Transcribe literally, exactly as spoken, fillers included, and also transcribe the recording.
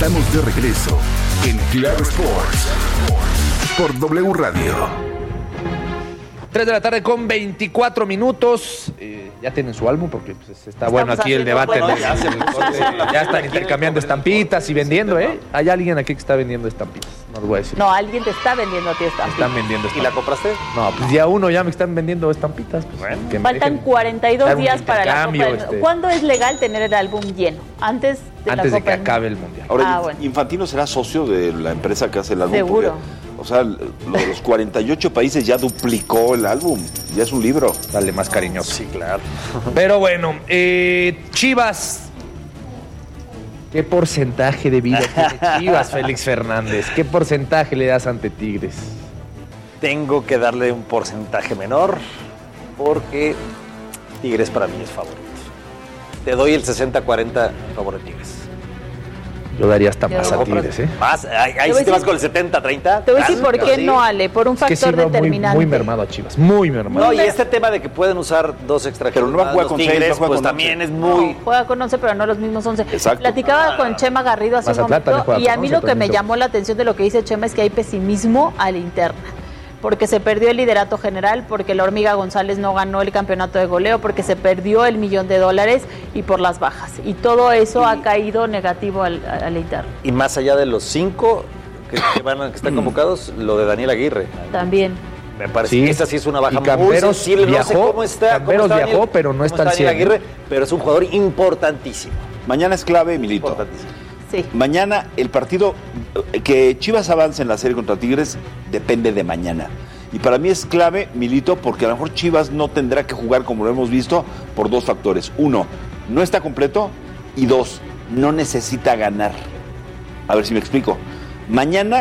Estamos de regreso en Claro Sports por W Radio. tres de la tarde con veinticuatro minutos. Eh, ya tienen su álbum porque pues, está Estamos bueno aquí el debate. Bueno, el, ya, el, el, ya están intercambiando estampitas y vendiendo, ¿eh? Hay alguien aquí que está vendiendo estampitas. No lo voy a decir. No, alguien te está vendiendo a ti estampitas. Están vendiendo estampitas. ¿Y la compraste? No, pues día uno ya me están vendiendo estampitas. Pues, bueno, que faltan dejen, cuarenta y dos días para la Copa del este... ¿Cuándo es legal tener el álbum lleno? Antes de, Antes la de Copa que acabe el Mundial. Ahora, ah, bueno. Infantino será socio de la empresa que hace el álbum. Seguro. Porque, o sea, los cuarenta y ocho países ya duplicó el álbum. Ya es un libro. Dale más cariñoso. Sí, claro. Pero bueno, eh, Chivas. ¿Qué porcentaje de vida tiene Chivas, Félix Fernández? ¿Qué porcentaje le das ante Tigres? Tengo que darle un porcentaje menor porque Tigres para mí es favorito. Te doy el sesenta cuarenta a favor de Tigres. Yo daría hasta Yo más a Tigres, ¿eh? Más, ahí, ahí sí te vas con el setenta treinta. Te voy a decir por qué no, Ale, por un Es que factor sí veo determinante. Muy, muy mermado a Chivas, muy mermado. No, y este tema de que pueden usar dos extranjeros, Pero no va a jugar los con Tigres, seis, va a jugar pues con también once. es muy... No, juega con once, pero no los mismos once. Exacto. Platicaba con Chema Garrido hace Mazatlán un también momento juega y a con mí once, lo que me permito. llamó la atención de lo que dice Chema es que hay pesimismo a la interna. Porque se perdió el liderato general, porque la Hormiga González no ganó el campeonato de goleo, porque se perdió el millón de dólares y por las bajas. Y todo eso y, ha caído negativo al, al interno. Y más allá de los cinco que, que, van, que están convocados, lo de Daniel Aguirre. También. Me parece Sí. que esa sí es una baja Y Camberos muy sensible. viajó, no sé cómo está. Camberos cómo está viajó, Daniel, pero no está al Daniel cien. Aguirre, pero es un jugador importantísimo. Mañana es clave, Milito. Importantísimo. Sí. Mañana el partido, que Chivas avance en la serie contra Tigres, depende de mañana. Y para mí es clave, Milito, porque a lo mejor Chivas no tendrá que jugar como lo hemos visto por dos factores. Uno, no está completo. Y dos, no necesita ganar. A ver si me explico. Mañana